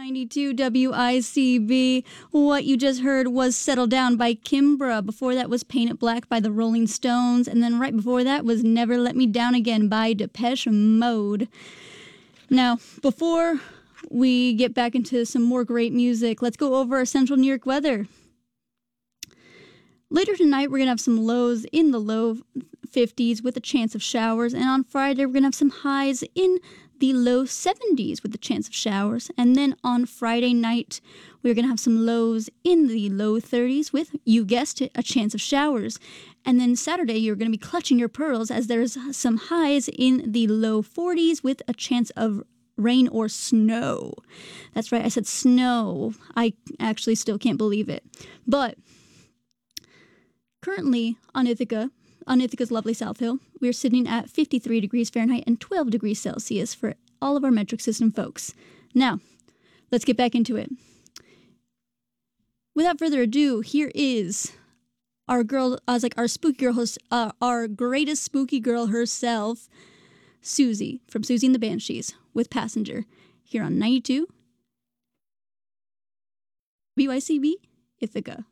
92 WICB. What you just heard was Settle Down by Kimbra. Before that was Paint It Black by the Rolling Stones. And then right before that was Never Let Me Down Again by Depeche Mode. Now, before we get back into some more great music, let's go over our central New York weather. Later tonight, we're going to have some lows in the low 50s with a chance of showers. And on Friday, we're going to have some highs in the low 70s with a chance of showers. And then on Friday night, we're going to have some lows in the low 30s with, you guessed it, a chance of showers. And then Saturday, you're going to be clutching your pearls as there's some highs in the low 40s with a chance of rain or snow. That's right, I said snow. I actually still can't believe it. But currently on Ithaca's lovely South Hill, we're sitting at 53 degrees Fahrenheit and 12 degrees Celsius for all of our metric system folks. Now, let's get back into it. Without further ado, here is our girl, our spooky girl host, our greatest spooky girl herself, Susie, from Susie and the Banshees, with Passenger, here on 92 WICB Ithaca.